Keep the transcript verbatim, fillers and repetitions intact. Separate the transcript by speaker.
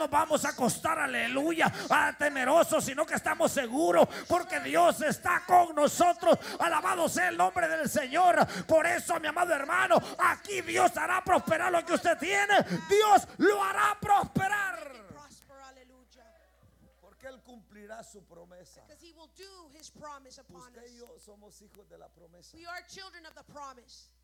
Speaker 1: nos vamos a acostar, aleluya, a temerosos, sino que estamos seguros porque Dios está con nosotros. Alabado sea el nombre del Señor. Por eso, mi amado hermano, aquí Dios hará prosperar lo que usted tiene. Dios lo hará prosperar. Porque Él cumplirá su promesa.
Speaker 2: Because he will do his promise upon
Speaker 1: Usted
Speaker 2: us.
Speaker 1: y yo somos hijos de la promesa.
Speaker 2: We are children of the promise.